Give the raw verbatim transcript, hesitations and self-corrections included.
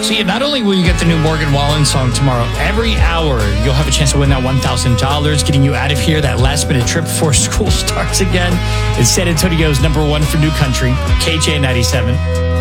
So yeah, not only will you get the new Morgan Wallen song tomorrow, every hour you'll have a chance to win that one thousand dollars, getting you out of here that last minute trip before school starts again. It's San Antonio's number one for new country, K J ninety-seven.